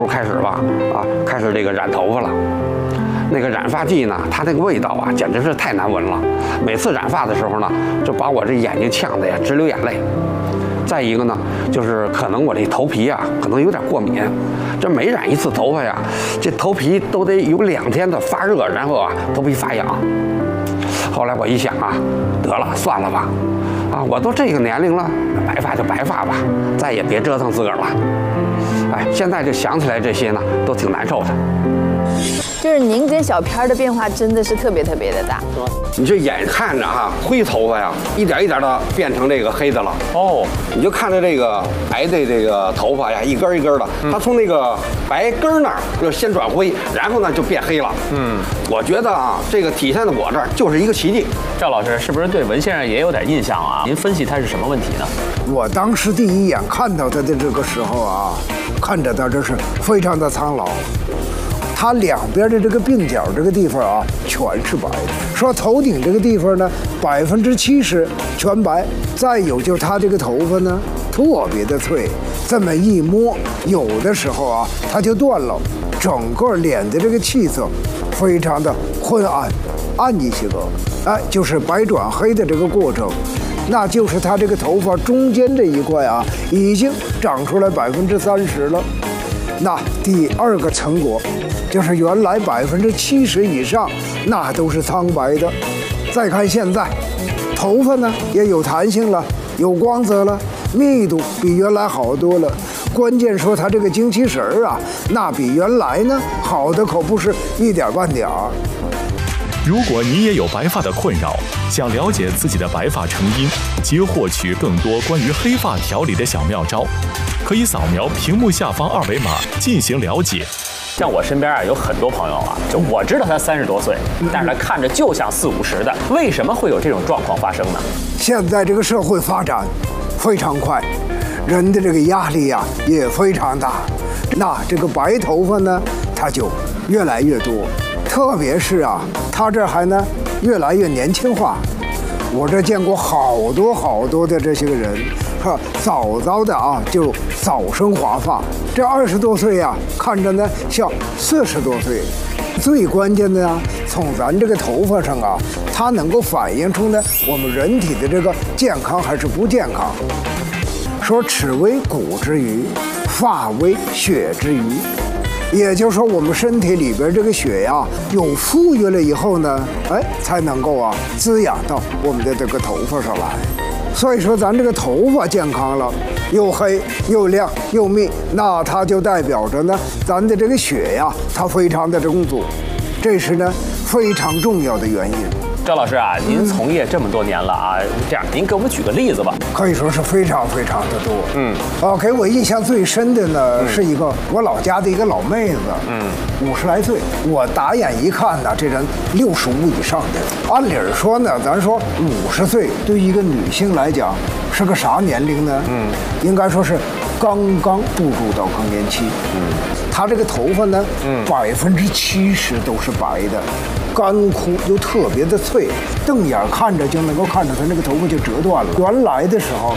开始吧，开始这个染头发了。那个染发剂呢，它那个味道啊，简直是太难闻了。每次染发的时候呢，就把我这眼睛呛得呀直流眼泪。再一个呢，就是可能我这头皮啊，可能有点过敏。这每染一次头发呀，这头皮都得有2天的发热，然后啊，头皮发痒。后来我一想啊，得了，算了吧，我都这个年龄了，白发就白发吧，再也别折腾自个儿了。哎，现在就想起来这些呢，都挺难受的。 就是您跟小片的变化真的是特别特别的大。 你这眼看着灰头发呀，一点一点的变成这个黑的了。哦，你就看着这个白的这个头发呀，一根一根的，它从那个白根那儿就先转灰，然后呢就变黑了。我觉得这个体现在我这儿就是一个奇迹。 赵老师是不是对文先生也有点印象啊？您分析他是什么问题呢？ 我当时第一眼看到他的这个时候啊，看着他这是非常的苍老。他两边的这个鬓角这个地方啊，全是白的。说头顶这个地方呢，70%全白。再有就是他这个头发呢，特别的脆，这么一摸，有的时候啊，它就断了。整个脸的这个气色非常的昏暗，暗一些个，就是白转黑的这个过程。那就是他这个头发中间这一块啊，已经长出来30%了。那第二个成果，就是原来70%以上那都是苍白的。再看现在，头发呢也有弹性了，有光泽了，密度比原来好多了。关键说它这个精气神儿啊，那比原来呢好的可不是一点半点儿。 如果你也有白发的困扰，想了解自己的白发成因及获取更多关于黑发调理的小妙招，可以扫描屏幕下方2维码进行了解。 像我身边有很多朋友啊，就我知道他30多岁，但是他看着就像40、50的，为什么会有这种状况发生呢？ 现在这个社会发展非常快，人的这个压力呀也非常大，那这个白头发呢，它就越来越多。特别是他这还呢越来越年轻化。我这见过好多的这些个人，早的就早生华发。这20多岁看着呢像40多岁。最关键的从咱这个头发上它能够反映出呢我们人体的这个健康还是不健康。说齿为骨之余，发为血之余。也就是说，我们身体里边这个血呀，有富裕了以后呢，才能够滋养到我们的这个头发上来。所以说，咱这个头发健康了，又黑又亮又密，那它就代表着呢，咱的这个血呀，它非常的充足，这是呢非常重要的原因。 赵老师您从业这么多年了这样您给我们举个例子吧。 可以说是非常的多。给我印象最深的呢，是一个我老家的一个老妹子，50来岁。我打眼一看呢，这人65以上的。按理说呢，咱说50岁对于一个女性来讲是个啥年龄呢？应该说是刚刚步入到更年期。她这个头发呢，70%都是白的。干枯又特别的脆，瞪眼看着就能够看着它那个头发就折断了。原来的时候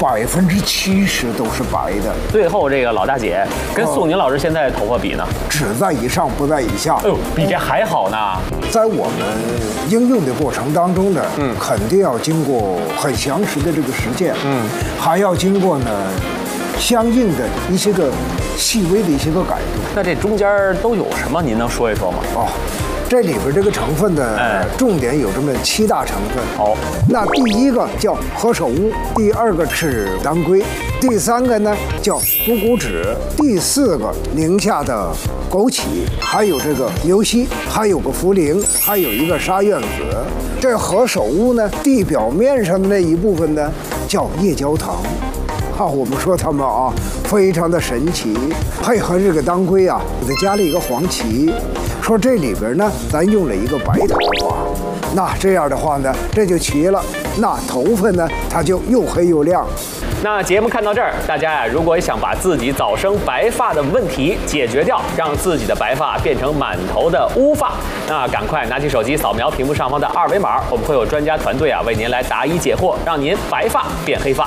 ，70%都是白的。 最后这个老大姐跟宋宁老师现在头发比呢？ 只在以上不在以下。 比这还好呢。 在我们应用的过程当中呢，肯定要经过很详实的这个实践，还要经过呢相应的一些个细微的一些个改动。 那这中间都有什么？您能说一说吗？ 这里边这个成分呢，重点有这么7大成分。那第一个叫何首乌，第二个是当归，第3个呢叫虎骨脂，第4个宁夏的枸杞，还有这个牛膝，还有个茯苓，还有一个沙苑子。这何首乌呢，地表面上的那一部分呢叫夜焦糖。我们说它们非常的神奇，配合这个当归给它加了一个黄芪。说这里边呢，咱用了一个白头发，那这样的话呢，这就齐了，那头发呢，它就又黑又亮。 那节目看到这儿，大家如果想把自己早生白发的问题解决掉，让自己的白发变成满头的乌发，那赶快拿起手机扫描屏幕上方的2维码，我们会有专家团队为您来答疑解惑，让您白发变黑发。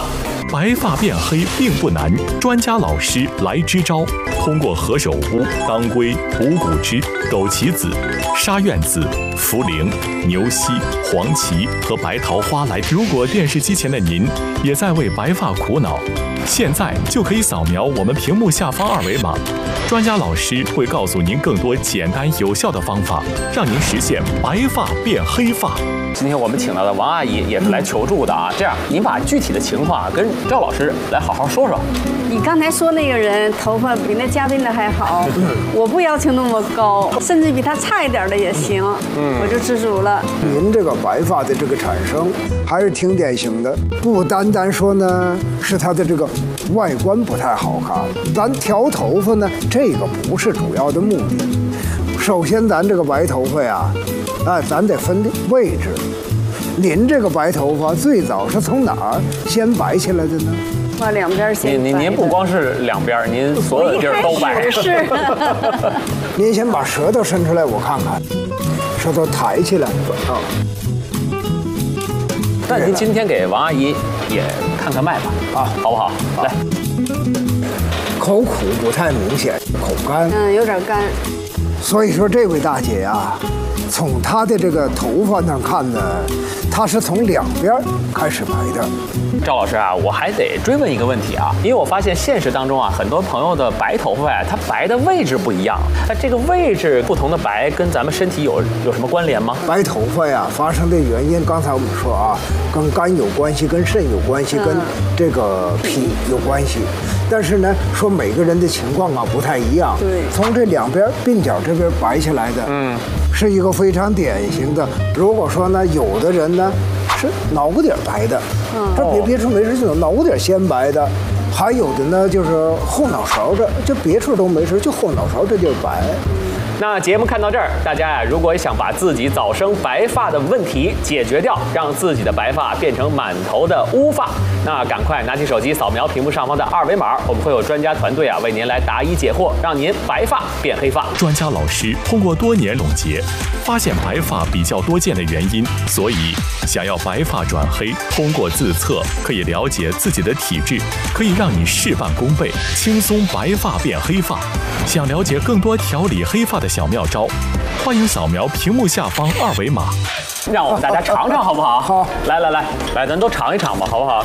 白发变黑并不难，专家老师来支招。通过何首乌、当归、五谷汁、枸杞子、沙苑子、茯苓、牛膝、黄芪和白桃花来。如果电视机前的您也在为白发苦恼，现在就可以扫描我们屏幕下方2维码，专家老师会告诉您更多简单有效的方法，让您实现白发变黑发。 今天我们请到的王阿姨也是来求助的啊。这样，您把具体的情况跟赵老师来好好说说。 你刚才说那个人头发比那嘉宾的还好，我不要求那么高，甚至比他差一点的也行，我就知足了。 您这个白发的这个产生还是挺典型的，不单单说呢是他的这个外观不太好看，咱调头发呢这个不是主要的目的。首先咱这个白头发呀，咱得分位置。您这个白头发最早是从哪儿先白起来的呢？ 把两边先白。 您不光是两边，您所有的地儿都白。 是。 您先把舌头伸出来，我看看，舌头抬起来啊。 那您今天给王阿姨也看看脉吧，好不好？来， 口苦不太明显，口干， 有点干。 所以说这位大姐呀，从她的这个头发上看呢，她是从两边开始白的。 赵老师啊，我还得追问一个问题啊，因为我发现现实当中啊，很多朋友的白头发呀，它白的位置不一样。那这个位置不同的白，跟咱们身体有什么关联吗？ 白头发呀，发生的原因，刚才我们说啊，跟肝有关系，跟肾有关系，跟这个脾有关系。但是呢，说每个人的情况啊不太一样。 对， 从这两边鬓角这边白下来的，是一个非常典型的。如果说呢，有的人呢是脑瓜顶白的，这别处没事，就脑瓜顶先白的；还有的呢就是后脑勺这，就别处都没事，就后脑勺这地儿白。 那节目看到这儿，大家呀，如果想把自己早生白发的问题解决掉，让自己的白发变成满头的乌发，那赶快拿起手机扫描屏幕上方的2维码，我们会有专家团队啊为您来答疑解惑，让您白发变黑发。 专家老师通过多年总结，发现白发比较多见的原因，所以想要白发转黑，通过自测可以了解自己的体质，可以让你事半功倍，轻松白发变黑发。想了解更多调理黑发的小妙招，欢迎扫描屏幕下方2维码， 让我们大家尝尝好不好？ 好， 来，咱都尝一尝吧，好不好？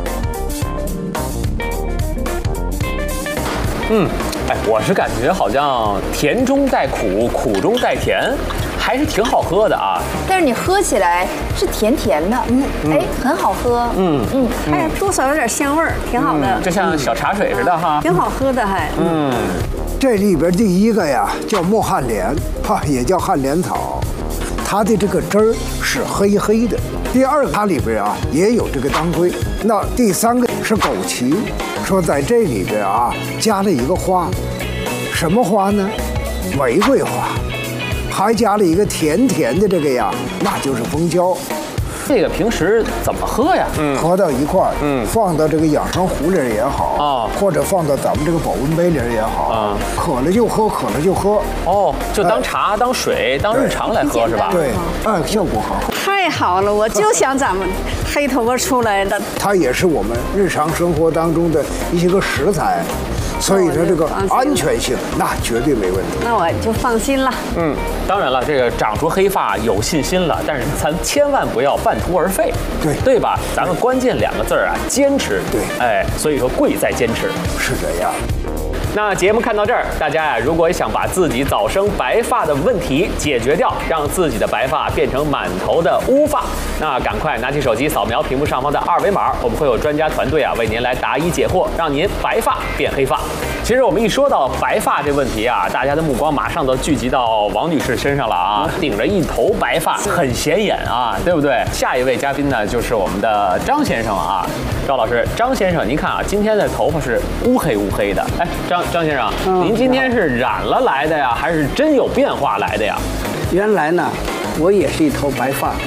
我是感觉好像甜中带苦，苦中带甜，还是挺好喝的啊。 但是你喝起来是甜甜的，很好喝， 多少有点香味儿，挺好的， 就像小茶水似的哈， 挺好喝的还。 这里边第一个呀叫墨旱莲，也叫旱莲草，它的这个汁儿是黑黑的。第二个它里边啊也有这个当归。那第三个是枸杞，说在这里边啊加了一个花，什么花呢？玫瑰花，还加了一个甜甜的这个呀，那就是蜂胶。 这个平时怎么喝呀？ 合到一块儿，放到这个养生壶里也好，或者放到咱们这个保温杯里也好，渴了就喝，渴了就喝。 就当茶、当水、当日常来喝是吧？ 对，效果很好。 太好了，我就想咱们黑头发出来的。 它也是我们日常生活当中的一些个食材。所以说这个安全性那绝对没问题。 那我就放心了。 当然了，这个长出黑发有信心了，但是咱千万不要半途而废，对吧？咱们关键2个字啊，坚持。对，所以说贵在坚持。 是这样。 那节目看到这儿，大家呀，如果想把自己早生白发的问题解决掉，让自己的白发变成满头的乌发，那赶快拿起手机扫描屏幕上方的2维码，我们会有专家团队啊为您来答疑解惑，让您白发变黑发。其实我们一说到白发这问题啊，大家的目光马上都聚集到王女士身上了啊，顶着一头白发，很显眼啊，对不对？下一位嘉宾呢，就是我们的张先生啊，赵老师，张先生，您看啊，今天的头发是乌黑的，张先生，您今天是染了来的呀，还是真有变化来的呀？ 原来呢，我也是一头白发，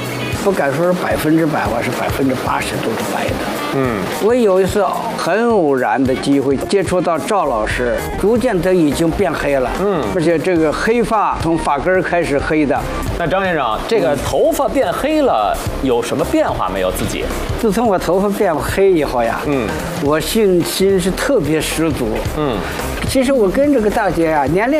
不敢说是100%，我是80%都是白的。我有一次很偶然的机会接触到赵老师，逐渐都已经变黑了。而且这个黑发从发根儿开始黑的。 那张先生，这个头发变黑了，有什么变化没有？自己？ 自从我头发变黑以后呀，我信心是特别十足。其实我跟这个大姐啊年龄